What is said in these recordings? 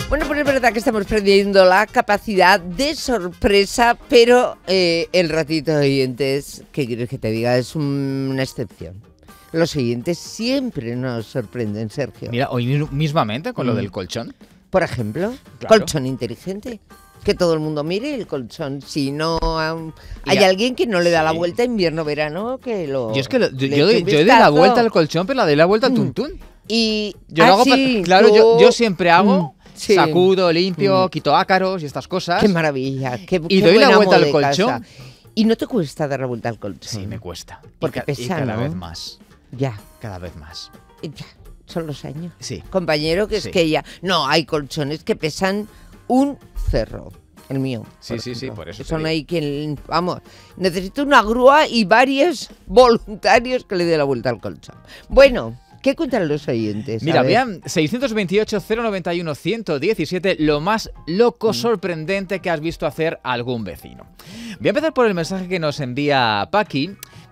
Bueno, pues es verdad que estamos perdiendo la capacidad de sorpresa, pero el ratito de oyentes, ¿qué quieres que te diga? Es una excepción. Los oyentes siempre nos sorprenden, Sergio. Mira, hoy mismamente con lo del colchón. Por ejemplo, Claro. colchón inteligente. Que todo el mundo mire el colchón. Si no hay alguien que no le da la vuelta invierno-verano, que lo... Yo es que le yo doy eche un la vistazo. vuelta al colchón, pero la doy la vuelta al tuntún. Y Yo lo hago sí, claro, tú- yo siempre hago, sí. sacudo, limpio, quito ácaros y estas cosas. Qué maravilla. Qué Y qué doy la buen vuelta amo al de casa. colchón. Y no te cuesta dar la vuelta al colchón. Sí, me cuesta. Porque y pesa, cada ¿no? vez más. Ya, Cada vez más. ya. Son los años. Sí. Compañero, que es Sí. que ya... No, hay colchones que pesan un cerro. El mío. Sí, por sí, sí, ejemplo. por eso te Son digo. ahí quien... Vamos, necesito una grúa y varios voluntarios que le dé la vuelta al colchón. Bueno, ¿qué cuentan los oyentes? Mira, A ver. vean, 628-091-117, lo más loco, sorprendente que has visto hacer algún vecino. Voy a empezar por el mensaje que nos envía Paqui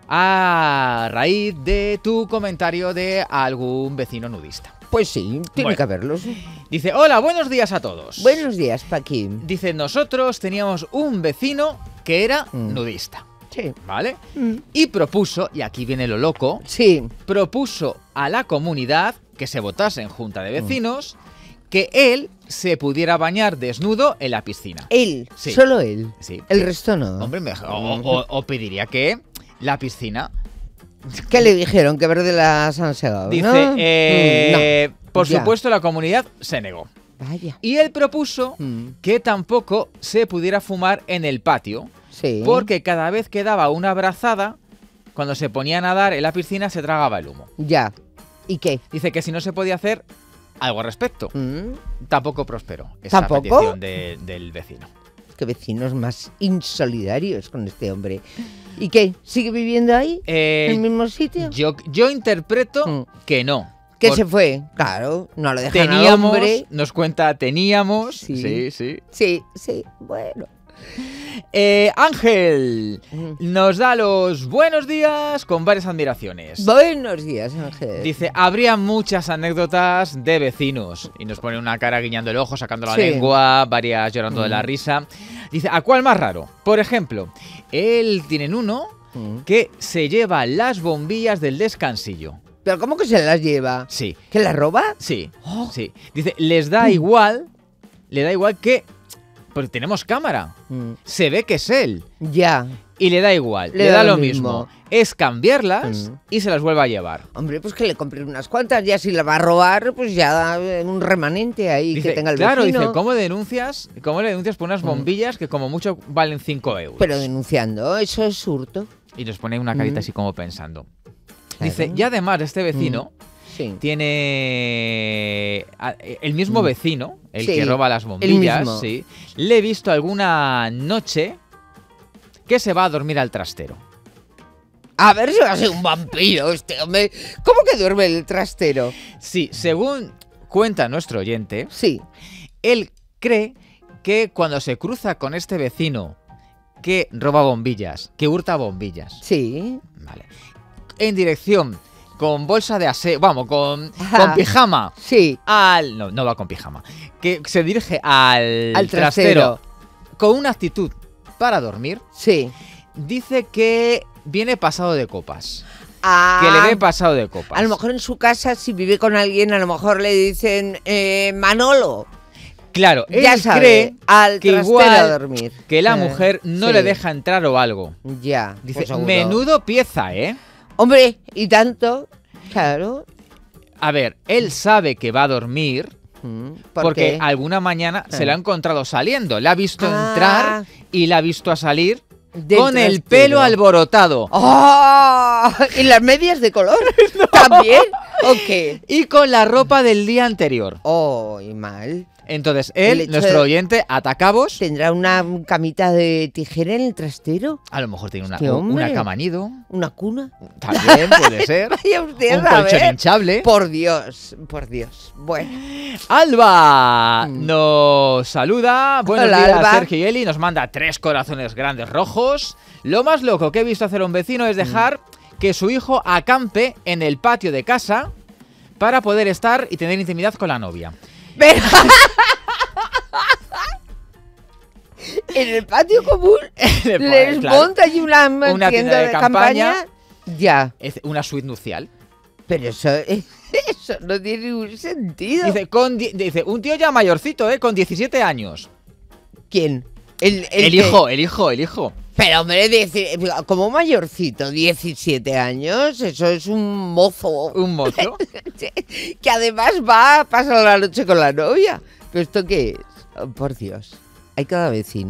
a raíz de tu comentario de algún vecino nudista. Pues sí, tiene Bueno. que haberlos. Dice, hola, buenos días a todos. Buenos días, Paqui. Dice, nosotros teníamos un vecino que era Mm. nudista, Sí. ¿vale? Y propuso, y aquí viene lo loco, Sí. propuso a la comunidad que se votase en junta Mm. de vecinos que él se pudiera bañar desnudo en la piscina. Él, Sí. solo él. Sí. El resto no. Hombre, o pediría que la piscina, ¿Qué le dijeron? Que verde las han segado, dice, ¿no? por Ya. supuesto la comunidad se negó. Vaya. Y él propuso que tampoco se pudiera fumar en el patio, Sí. porque cada vez que daba una brazada, cuando se ponía a nadar en la piscina se tragaba el humo. Ya. ¿Y qué? Dice que si no se podía hacer algo al respecto. Mm, Tampoco prosperó esa ¿Tampoco? petición del vecino. Qué vecinos más insolidarios con este hombre. ¿Y qué? ¿Sigue viviendo ahí? ¿En el mismo sitio? Yo interpreto que no. ¿Que Por- se fue? Claro, no lo dejan al Teníamos, hombre. nos cuenta, teníamos. Sí. Sí. Sí, bueno. Ángel nos da los buenos días con varias admiraciones. Buenos días, Ángel. Dice, habría muchas anécdotas de vecinos. Y nos pone una cara guiñando el ojo, sacando la Sí. lengua, varias llorando de la risa. Dice, ¿a cuál más raro? Por ejemplo, él tiene uno que se lleva las bombillas del descansillo. ¿Pero cómo que se las lleva? Sí, ¿Que las roba? sí, Oh. sí. Dice, le da igual que... Porque tenemos cámara. Se ve que es él. Ya. Y le da igual, Le le da da lo lo mismo. Es cambiarlas y se las vuelve a llevar. Hombre, pues que le compre unas cuantas. Ya si la va a robar, pues ya da un remanente ahí Dice, que tenga el claro, vecino. dice, ¿cómo le denuncias por unas bombillas que como mucho valen 5 euros? Pero denunciando, eso es hurto. Y nos pone una carita así como pensando. Claro. Dice, y además este vecino Sí. tiene el mismo vecino, el Sí, que roba las el bombillas, mismo. sí. Le he visto alguna noche que se va a dormir al trastero. A ver si va a ser un vampiro este hombre. ¿Cómo que duerme el trastero? Sí, según cuenta nuestro oyente, Sí. él cree que cuando se cruza con este vecino que roba bombillas, que hurta bombillas, Sí. vale, en dirección con bolsa de aseo, vamos, con Ajá. pijama, Sí. no va con pijama, que se dirige al Al trastero trastero. con una actitud para dormir, Sí. dice que viene pasado de copas, Ah, que le ve pasado de copas. a lo mejor en su casa, si vive con alguien, a lo mejor le dicen Manolo. Claro, él Ya sabe, cree al que trastero a igual dormir. que la mujer no sí. le deja entrar o algo. Ya. Dice, pues seguro. menudo pieza, ¿eh? Hombre, y tanto. Claro. A ver, él sabe que va a dormir ¿Por porque qué? alguna mañana se lo ha encontrado saliendo. La ha visto Ah. entrar y la ha visto a salir Del con el trastero. pelo alborotado. ¡Oh! ¿Y las medias de color? ¿También? ¿O qué? Y con la ropa del día anterior. Oh, y mal. Entonces, El él, hecho nuestro de- oyente, atacabos. ¿Tendrá una camita de tijera en el trastero? A lo mejor tiene Este hombre. una cama nido. ¿Una cuna? También puede ser. Vaya usted Un a colchón ver. hinchable. Por Dios, por Dios. Bueno. Alba nos saluda. Buenos Hola, días, Alba. Sergio y Eli. Nos manda 3 corazones grandes rojos. Lo más loco que he visto hacer a un vecino es dejar que su hijo acampe en el patio de casa para poder estar y tener intimidad con la novia. Pero, En el patio común les claro, monta allí una tienda de campaña. Ya. Es una suite nupcial. Pero eso no tiene ningún sentido. Dice, un tío ya mayorcito, con 17 años. ¿Quién? El hijo. Pero hombre, como mayorcito, 17 años, eso es un mozo. ¿Un mozo? Que además va a pasar la noche con la novia. ¿Pero esto qué es? Oh, por Dios, hay cada vecino.